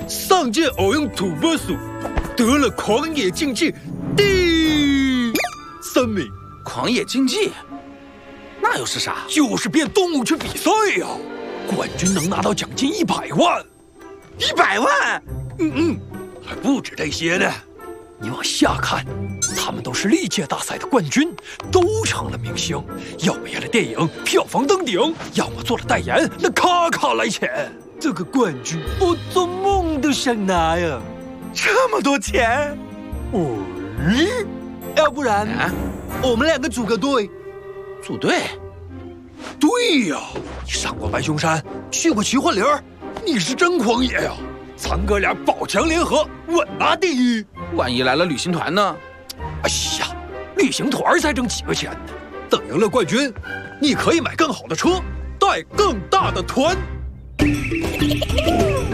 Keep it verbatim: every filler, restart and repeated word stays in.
上届奥运土拨鼠得了狂野竞技第三名。 狂野竞技？那又是啥？ 就是变动物去比赛呀、啊，冠军能拿到奖金一百万。 一百万？ 嗯嗯，还不止这些呢。你往下看，他们都是历届大赛的冠军，都成了明星，要么演了电影，票房登顶，要么做了代言，那咔咔来钱。这个冠军我做梦都想拿呀！ 这么多钱？ 哦，要不然、啊、我们两个组个队。 组队？ 对呀，你上过白熊山，去过奇幻林儿，你是真狂野呀！咱哥俩宝强联合，稳拿第一。 万一来了旅行团呢？ 哎呀，旅行团才挣几个钱呢？等赢了冠军，你可以买更好的车，带更大的团。